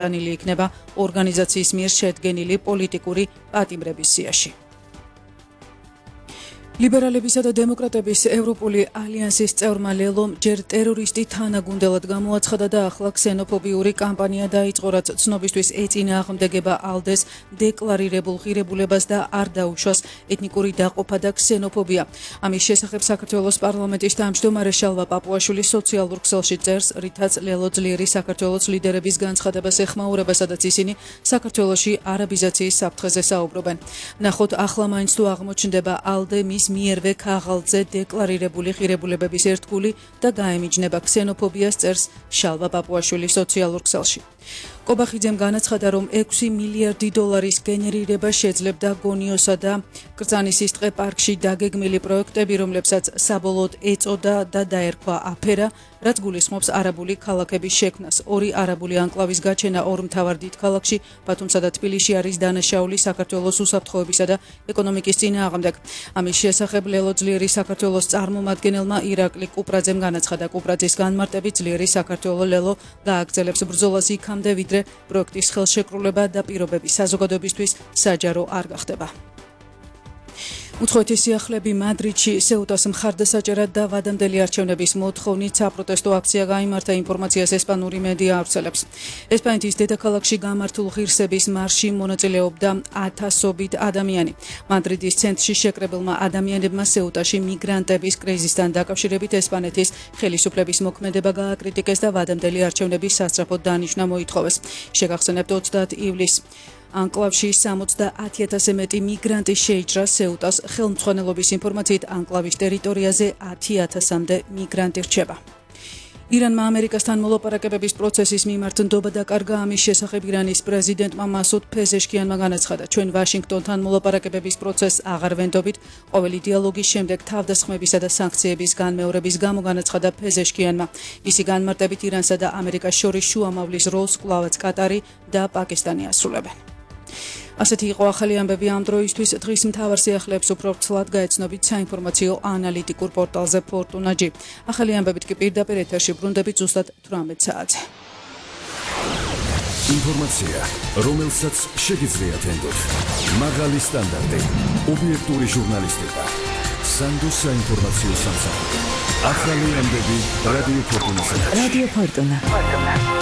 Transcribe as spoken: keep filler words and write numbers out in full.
განილი იქნება ორგანიზაციის მიერ შედგენილი პოლიტიკური პატიმრების სიაში. ლიბერალებისა და დემოკრატების ევროპული ალიანსის წევრმა ლელომ ჯერ ტერორისტი თანაგუნდელად გამოაცხადა და ახლა ქსენოფობიური კამპანია დაიწყო, რაც ცნობისთვის ეწინააღმდეგება ალდეს დეკლარირებულ ღირებულებას და არ დაუშვას ეთნიკური დაყოფა და ქსენოფობია. ამის შესახებ საქართველოს პარლამენტის თავმჯდომარე შალვა პაპუაშვილი სოციალურ ქსელში წერს, რითაც ლელო ძლიერი საქართველოს ლიდერების განცხადებას ეხმაურება, სადაც ისინი საქართველოში არაბიზაციის საფრთხეზე საუბრობენ. ნახოთ ახლა მაინც თუ აღმოჩნდება ალდე მის მიერვე ქაღალდზე დეკლარირებული ღირებულებების ერთგული და გაემიჯნება ქსენოფობიას, წერს შალვა პაპუაშვილი სოციალურ ქსელში. კობახიძემ განაცხადა, რომ ექვსი მილიარდი დოლარის გენერირება შეძლებდა გონიოსა და კრძანისის ტყე პარკში დაგეგმილი პროექტები, რომლებსაც საბოლოოდ ეწოდა და დაერქვა აფერა, რაც გულისხმობს არაბული ქალაქების შექმნას. ორი არაბული ანკლავის გაჩენა ორ მთავარ დიდ ქალაქში, ბათუმსა და თბილისში არის დანაშაული საქართველოს უსაფრთხოებისა და ეკონომიკის წინააღმდეგ. ამის შესახებ ლელო ძლიერი საქართველოს წარმომადგენელმა ირაკლი კუპრაძემ განაცხადა, კუპრაძის განმარტებით ძლიერი საქართველო ლელო გააგრძელებს ბრძოლას იქამდე, ვიდრე პროექტის ხელშეკრულება და პირობები საზოგადოებისთვის საჯარო არ გახდება. უცხოეთის სიახლეები მადრიდში სეუტას მხარდასაჭერად და ვადამდელი არჩევნების მოთხოვნით საპროტესტო აქცია გაიმართა, ინფორმაციას ესპანური მედია ავრცელებს. ესპანეთის დედაქალაქში გამართულ ღირსების მარშში მონაწილეობდა ათასობით ადამიანი. მადრიდის ცენტრში შეკრებილმა ადამიანებმა სეუტაში მიგრანტების კრიზისთან დაკავშირებით ესპანეთის ხელისუფლების მოქმედება გააკრიტიკეს და ვადამდელი არჩევნების სასწრაფოდ დანიშვნა მოითხოვეს. შეგახსენებთ, ოცდაათი ივლისს ანკლავში სამოცდაათი ათასზე მეტი მიგრანტი შეიჭრა სეუტას ხელმძღვანელობის ინფორმაციით ანკლავის ტერიტორიაზე ათი ათასამდე მიგრანტი რჩება. ირანმა ამერიკასთან მოლაპარაკებების პროცესის მიმართ ნდობა დაკარგა. ამის შესახებ ირანის პრეზიდენტმა მასუდ ფეზეშკიანმა განაცხადა, ჩვენ ვაშინგტონთან მოლაპარაკებების პროცესს აღარ ვენდობით. ყოველი დიალოგის შემდეგ თავდასხმებისა და სანქციების განმეორების გამო, განაცხადა ფეზეშკიანმა. მისი განმარტებით ირანსა და ამერიკას შორის შუამავლის როლს კვლავაც კატარი და პაკისტანი ასრულებენ. ასეთი იყო ახალი ამბები ამ დროისთვის. დღის მთავარ სიახლეებს უფრო ვრცლად გაეცნობით საინფორმაციო ანალიტიკურ პორტალზე ფორტუნაჯი. ახალი ამბებით კი პირდაპირ ეთერში ბრუნდებით ზუსტად თვრამეტ საათზე. ინფორმაცია, რომელსაც შეგიძლიათ ენდოთ. მაღალი სტანდარტი, ობიექტური ჟურნალისტიკა, სანდოს საინფორმაციო სამსახური. ახალი ამბები რადიო ფორტუნა. რადიო ფორტუნა.